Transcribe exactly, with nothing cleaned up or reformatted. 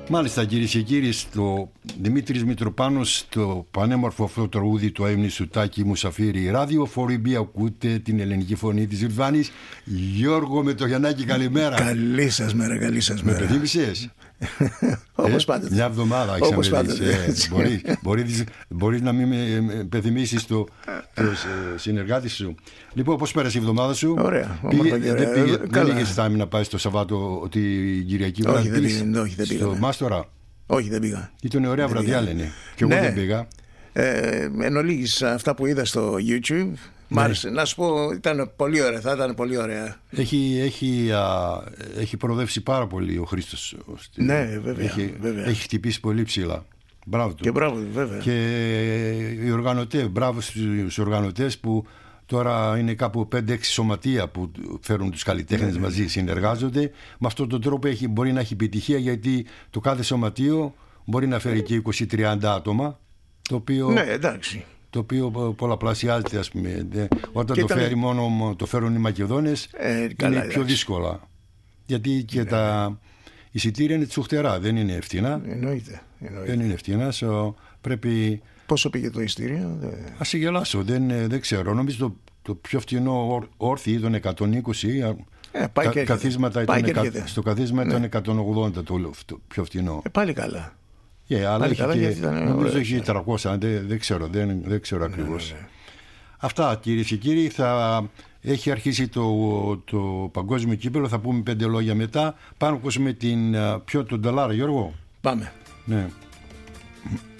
Μάλιστα, κυρίες και κύριοι, στο Δημήτρης Μητροπάνος, στο πανέμορφο αυτό τραγούδι του Αείμνη Σουτάκη Μουσαφίρι ραδιοφορική, ακούτε την ελληνική φωνή της Ριδβάνης. Γιώργο με το Γιαννάκη, καλημέρα. Καλή σας μέρα, καλή σας μέρα. Με πεθύμησες? Όπως πάντα. Μια εβδομάδα έχεις Όπως πάντα. ε, μπορεί, μπορείς, μπορείς να μην με πεθυμίσεις το, το συνεργάτη σου. Λοιπόν, πώς πέρασε η εβδομάδα σου? Ωραία. Πήγε, δεν πήγε, δεν είχες τάμι να πάει στο Σαββάτο την Κυριακή βράδυ? Όχι, δεν πήγα, όχι, δεν πήγα, στο ναι. Μάστορα? Όχι, δεν πήγα. Ήταν ωραία βραδιά, λένε. Και εγώ Ναι. δεν πήγα. Ε, εν ολίγης, αυτά που είδα στο YouTube, μ' άρεσε. Να σου πω, ήταν πολύ ωραία, θα ήταν πολύ ωραία. Έχει, έχει, α, έχει προοδεύσει πάρα πολύ ο Χρήστος. Ναι, βέβαια, Έχει, βέβαια. έχει χτυπήσει πολύ ψηλά. Μπράβο του. Και μπράβο, βέβαια. Και οι οργανωτές, μπράβο στους οργανωτές που τώρα είναι κάπου πέντε έξι σωματεία που φέρουν τους καλλιτέχνες ναι, μαζί, συνεργάζονται. Με αυτόν τον τρόπο έχει, μπορεί να έχει επιτυχία, γιατί το κάθε σωματείο μπορεί να φέρει και είκοσι με τριάντα άτομα, το οποίο, ναι, εντάξει. το οποίο πολλαπλασιάζεται, ας πούμε. Όταν και το, ήταν... φέρει μόνο, το φέρουν οι Μακεδόνες, ε, καλά, είναι πιο δύσκολα. Γιατί και ναι, τα εισιτήρια είναι τσουχτερά, δεν είναι ευθυνά. Εννοείται, εννοείται. Δεν είναι ευθυνά, so, πρέπει... Πόσο πήγε το ειστήριο? Ας σε γελάσω, δεν, δεν ξέρω. Νομίζω το, το πιο φτηνό όρθιο ήταν εκατόν είκοσι. Ε, πάει κα, καθίσματα πάει ήταν, και στο καθίσμα ναι, ήταν εκατόν ογδόντα το, το πιο φτηνό. Ε, πάλι καλά. Yeah, αλλά πάλι έχει καλά, και, ήταν, νομίζω ωραία, έχει ναι. τριακόσια, δεν, δεν ξέρω, δεν, δεν ξέρω ναι, ακριβώς. ναι, ναι. Αυτά, κυρίες και κύριοι, θα έχει αρχίσει το, το παγκόσμιο κύπελλο, θα πούμε πέντε λόγια μετά. Πάμε να ακούσουμε την, ποιο, τον Νταλάρα, Γιώργο. Πάμε. Ναι.